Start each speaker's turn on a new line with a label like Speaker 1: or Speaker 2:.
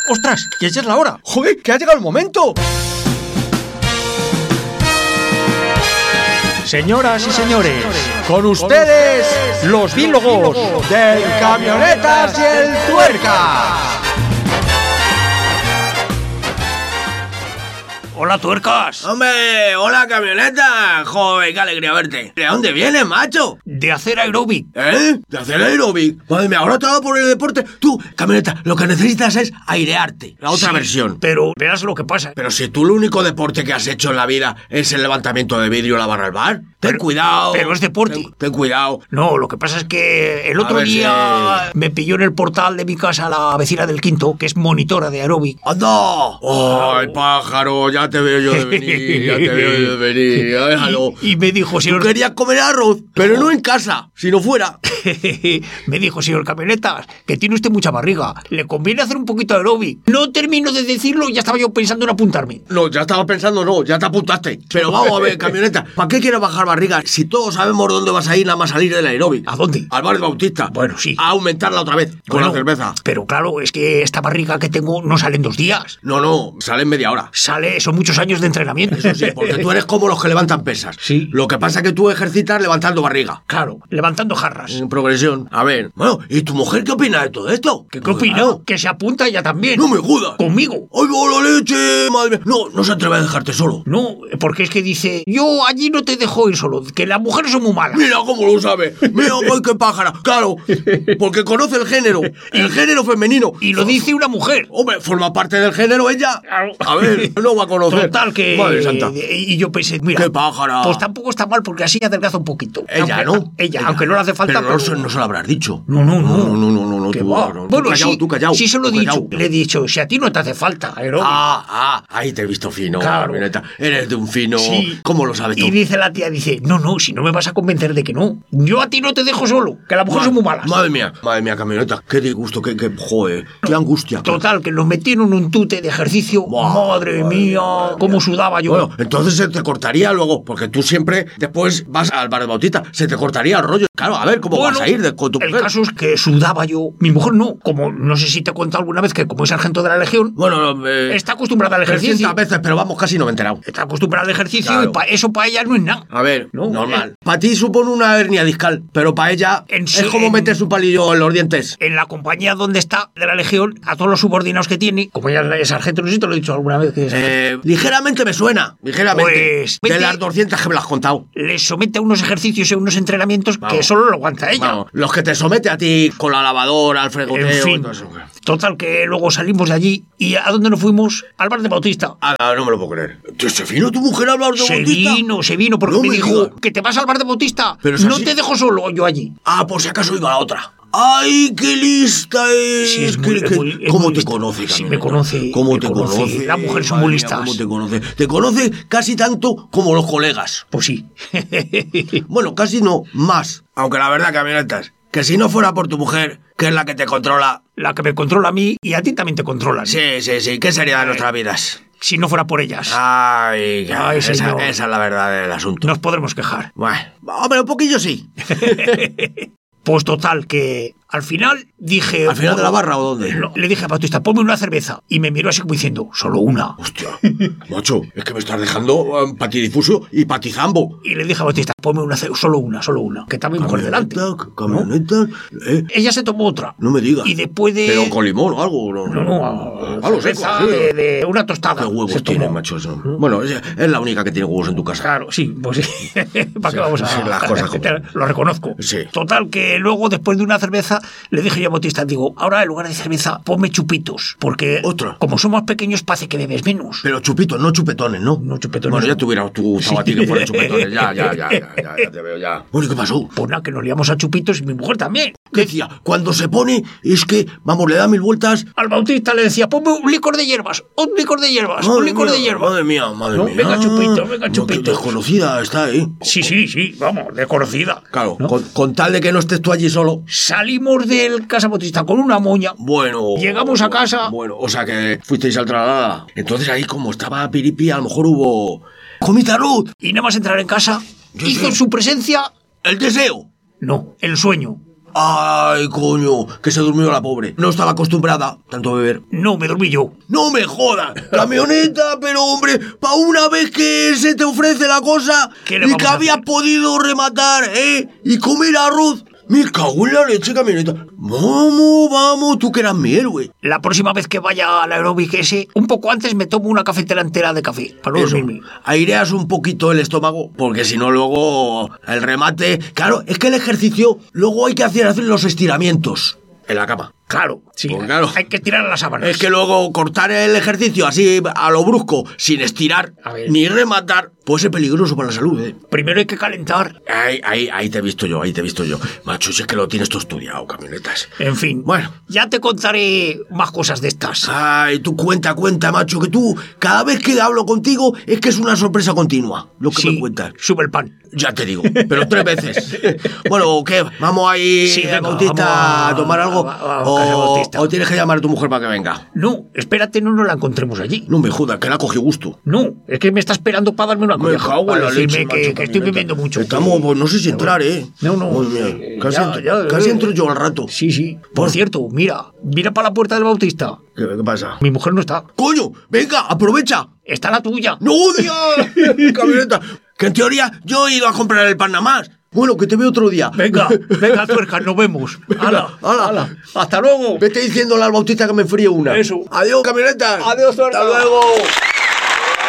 Speaker 1: ¡Ostras! ¡Que ya es la hora!
Speaker 2: ¡Joder, que ha llegado el momento!
Speaker 1: Señoras y señores, con ustedes, los bílogos del Camionetas y el Tuercas.
Speaker 3: ¡Hola, Tuercas!
Speaker 4: ¡Hombre! ¡Hola, camioneta! ¡Joder, qué alegría verte! ¿De dónde vienes, macho?
Speaker 3: De hacer aeróbic.
Speaker 4: ¿Eh? ¿De hacer aeróbic? Madre mía, ahora te va por el deporte. Tú, camioneta, lo que necesitas es airearte. La otra versión.
Speaker 3: Pero verás lo que pasa.
Speaker 4: Pero si tú el único deporte que has hecho en la vida es el levantamiento de vidrio en la barra del bar. Ten cuidado.
Speaker 3: Pero es deporte.
Speaker 4: Ten cuidado.
Speaker 3: No, lo que pasa es que el otro día me pilló en el portal de mi casa la vecina del quinto, que es monitora de aeróbic.
Speaker 4: ¡Anda! ¡Ay, pájaro! Ya te veo yo de venir, ya te veo yo de venir. Déjalo.
Speaker 3: Y me dijo, señor...
Speaker 4: Tú querías comer arroz, pero no en casa, sino fuera.
Speaker 3: Me dijo, señor Camionetas, que tiene usted mucha barriga. Le conviene hacer un poquito de aeróbic. No termino de decirlo y ya estaba yo pensando en apuntarme.
Speaker 4: No, ya estaba pensando, no, ya te apuntaste. Pero vamos a ver, camioneta, ¿para qué quieres bajar barriga si todos sabemos dónde vas a ir nada más salir del aeróbic?
Speaker 3: ¿A dónde?
Speaker 4: Al bar de Bautista.
Speaker 3: Bueno, sí.
Speaker 4: A aumentarla otra vez, con la cerveza.
Speaker 3: Pero claro, es que esta barriga que tengo no sale en 2 días.
Speaker 4: No, sale en media hora.
Speaker 3: Son muchos años de entrenamiento.
Speaker 4: Eso sí, porque tú eres como los que levantan pesas.
Speaker 3: Sí.
Speaker 4: Lo que pasa es que tú ejercitas levantando barriga.
Speaker 3: Claro, levantando jarras.
Speaker 4: En progresión. A ver, bueno, ¿y tu mujer qué opina de todo esto?
Speaker 3: ¿Qué opina? Que se apunta ella también.
Speaker 4: ¡No me jodas!
Speaker 3: ¿Conmigo?
Speaker 4: ¡Ay, va la leche! Madre mía. No se atreve a dejarte solo.
Speaker 3: No, porque es que dice, yo allí no te dejo ir solo, que las mujeres son muy malas.
Speaker 4: Mira cómo lo sabe. Mira, ay, qué pájara. Claro, porque conoce el género femenino.
Speaker 3: Y lo dice una mujer.
Speaker 4: Hombre, forma parte del género ella. A ver, no va a conocer.
Speaker 3: Total, que...
Speaker 4: Madre santa.
Speaker 3: Y yo pensé, mira...
Speaker 4: ¡Qué pájara!
Speaker 3: Pues tampoco está mal porque así adelgaza un poquito.
Speaker 4: Ella, ¿no?
Speaker 3: Ella, aunque no le hace falta...
Speaker 4: Pero no se lo habrás dicho.
Speaker 3: No.
Speaker 4: ¿Qué
Speaker 3: va?
Speaker 4: va?
Speaker 3: Bueno,
Speaker 4: Tú callado.
Speaker 3: Sí se lo he dicho. Le he dicho, si a ti no te hace falta aeróbic.
Speaker 4: Ahí te he visto fino,
Speaker 3: claro.
Speaker 4: Camioneta. Eres de un fino...
Speaker 3: Sí.
Speaker 4: ¿Cómo lo sabes tú?
Speaker 3: Y dice la tía, no, si no me vas a convencer de que no. Yo a ti no te dejo solo, que las mujeres son muy malas.
Speaker 4: Madre mía, camioneta. Qué disgusto, joder, qué angustia.
Speaker 3: Total, que nos metieron en un tute de ejercicio. Madre mía, cómo sudaba yo.
Speaker 4: Bueno, entonces se te cortaría luego, porque tú siempre después vas al bar de Bautista, se te cortaría el rollo. Claro, a ver, ¿cómo vas a ir con tu mujer?
Speaker 3: El caso es que sudaba yo. Mi mujer no. Como no sé si te he contado alguna vez que como es sargento de la Legión,
Speaker 4: bueno,
Speaker 3: está acostumbrada al ejercicio.
Speaker 4: 300 veces, pero vamos, casi no me he enterado.
Speaker 3: Está acostumbrada al ejercicio,
Speaker 4: claro.
Speaker 3: Y eso para ella no es nada.
Speaker 4: A ver,
Speaker 3: ¿no?
Speaker 4: Normal. Para ti supone una hernia discal, pero para ella es como meter su palillo en los dientes.
Speaker 3: En la compañía donde está de la Legión, a todos los subordinados que tiene, como ella es sargento, no sé si te lo he dicho alguna vez.
Speaker 4: Ligeramente me suena, ligeramente.
Speaker 3: Pues,
Speaker 4: de las 200 que me lo has contado.
Speaker 3: Le somete a unos ejercicios y a unos entrenamientos que solo lo aguanta ella.
Speaker 4: Los que te somete a ti con la lavadora, al fregoteo,
Speaker 3: en fin,
Speaker 4: y todo eso.
Speaker 3: Total, que luego salimos de allí y ¿a dónde nos fuimos? Al bar de Bautista.
Speaker 4: No me lo puedo creer. ¿Se vino tu mujer a hablar de Bautista?
Speaker 3: Se vino porque me dijo que te vas al bar de Bautista. Pero no te dejo solo yo allí.
Speaker 4: Por si acaso iba a la otra. ¡Ay, qué lista es!
Speaker 3: Sí,
Speaker 4: ¿Cómo te conoce,
Speaker 3: Sí, me conoce.
Speaker 4: ¿Cómo te conoce?
Speaker 3: Las mujeres son muy listas.
Speaker 4: ¿Cómo te conoce? Te conoce casi tanto como los colegas.
Speaker 3: Pues sí.
Speaker 4: Bueno, casi no, más. Aunque la verdad, camionetas, que si no fuera por tu mujer, que es la que te controla...
Speaker 3: La que me controla a mí y a ti también te controlan.
Speaker 4: Sí. ¿Qué sería de nuestras vidas?
Speaker 3: Si no fuera por ellas.
Speaker 4: Esa es la verdad del asunto.
Speaker 3: Nos podremos quejar.
Speaker 4: Bueno, hombre, un poquillo sí.
Speaker 3: Pues total, que al final dije...
Speaker 4: ¿Al final de la barra o dónde?
Speaker 3: No, le dije a Bautista, ponme una cerveza. Y me miró así como diciendo, ¿solo una?
Speaker 4: Hostia, macho, es que me estás dejando patidifuso y patizambo.
Speaker 3: Y le dije a Bautista, ponme solo una, que está mi mujer delante.
Speaker 4: Camioneta, ¿no?
Speaker 3: Ella se tomó otra.
Speaker 4: No me digas.
Speaker 3: Y después de...
Speaker 4: Pero con limón o algo.
Speaker 3: Algo seco. De una tostada.
Speaker 4: ¿Qué huevos tiene, macho? Eso. Bueno, es la única que tiene huevos en tu casa.
Speaker 3: Claro, sí, pues sí. ¿Para qué vamos a...?
Speaker 4: Las cosas
Speaker 3: lo reconozco.
Speaker 4: Sí.
Speaker 3: Total, que luego, después de una cerveza, le dije yo a Bautista, digo, ahora en lugar de cerveza, ponme chupitos. Porque como somos pequeños, parece que bebes menos.
Speaker 4: Pero chupitos, no chupetones, ¿no?
Speaker 3: No chupetones.
Speaker 4: Bueno, ya te hubiera gustado a ti que fueran chupetones. Ya te veo, ya. Bueno, ¿y qué pasó?
Speaker 3: Pues nada, que nos liamos a chupitos y mi mujer también.
Speaker 4: ¿Qué decía? Cuando se pone, es que, vamos, le da 1000 vueltas.
Speaker 3: Al Bautista le decía, ponme un licor de hierbas, un licor de hierbas.
Speaker 4: Madre mía.
Speaker 3: Venga, chupito.
Speaker 4: Qué desconocida está, ¿eh?
Speaker 3: Sí, vamos, desconocida.
Speaker 4: Claro, ¿no? Con tal de que no estés tú allí solo.
Speaker 3: Salimos del Casa Bautista con una moña.
Speaker 4: Bueno.
Speaker 3: Llegamos a casa.
Speaker 4: Bueno, o sea que fuisteis al trasladada. Entonces ahí, como estaba Piripi, a lo mejor hubo... ¡Comita Ruth!
Speaker 3: Y nada más entrar en casa, hizo en su presencia...
Speaker 4: ¿El deseo?
Speaker 3: No, el sueño.
Speaker 4: Ay, coño, que se durmió la pobre. No estaba acostumbrada tanto a beber.
Speaker 3: No, me dormí yo.
Speaker 4: ¡No me jodas! Camioneta, pero hombre, pa' una vez que se te ofrece la cosa
Speaker 3: ¿Qué le
Speaker 4: y
Speaker 3: vamos
Speaker 4: que
Speaker 3: a
Speaker 4: habías
Speaker 3: hacer?
Speaker 4: podido rematar, y comer arroz. Me cago en la leche, camioneta. Vamos, tú que eras mi héroe.
Speaker 3: La próxima vez que vaya al aeróbic ese, un poco antes me tomo una cafetera entera de café, para no
Speaker 4: Eso,
Speaker 3: dormirme.
Speaker 4: aireas un poquito el estómago, porque si no luego el remate... Claro, es que el ejercicio luego hay que hacer los estiramientos en la cama.
Speaker 3: Claro, sí.
Speaker 4: Pues claro.
Speaker 3: Hay que tirar las sábanas.
Speaker 4: Es que luego cortar el ejercicio así a lo brusco, sin estirar
Speaker 3: A ver.
Speaker 4: ni rematar, puede ser peligroso para la salud, ¿eh?
Speaker 3: Primero hay que calentar.
Speaker 4: Ahí te he visto yo. Macho, si es que lo tienes tú estudiado, camionetas.
Speaker 3: En fin.
Speaker 4: Bueno.
Speaker 3: Ya te contaré más cosas de estas.
Speaker 4: Ay, tú cuenta, macho, que tú, cada vez que hablo contigo, es que es una sorpresa continua lo que
Speaker 3: Sí,
Speaker 4: me cuentas.
Speaker 3: sube el pan.
Speaker 4: Ya te digo, pero 3 veces. Bueno, ¿qué? ¿Vamos ahí,
Speaker 3: Sí, venga,
Speaker 4: Bautista,
Speaker 3: vamos
Speaker 4: a tomar algo?
Speaker 3: a casa de Bautista.
Speaker 4: O tienes que llamar a tu mujer para que venga.
Speaker 3: No, espérate, no nos la encontremos allí.
Speaker 4: No me jodas, que la cogió gusto.
Speaker 3: No, es que me está esperando para darme una
Speaker 4: Me
Speaker 3: colleja.
Speaker 4: cago en
Speaker 3: Para
Speaker 4: la
Speaker 3: decirme
Speaker 4: leche,
Speaker 3: que,
Speaker 4: macho,
Speaker 3: que estoy
Speaker 4: camioneta.
Speaker 3: bebiendo mucho.
Speaker 4: Estamos, pues no sé si entrar,
Speaker 3: No, no.
Speaker 4: Madre mía, casi,
Speaker 3: Ya,
Speaker 4: casi entro yo al rato.
Speaker 3: Sí, sí. Por cierto, mira para la puerta del Bautista.
Speaker 4: ¿Qué pasa?
Speaker 3: Mi mujer no está.
Speaker 4: ¡Coño! ¡Venga, aprovecha!
Speaker 3: Está la tuya.
Speaker 4: ¡No, Dios! Camioneta, que en teoría yo he ido a comprar el pan nada más. Bueno, que te veo otro día.
Speaker 3: Venga, tuerca, nos vemos. ¡Hala!
Speaker 4: ¡Hala!
Speaker 3: ¡Hasta luego!
Speaker 4: Vete diciéndole al Bautista que me enfríe una.
Speaker 3: Eso.
Speaker 4: Adiós, camioneta.
Speaker 3: Adiós, tuerca.
Speaker 4: Hasta luego.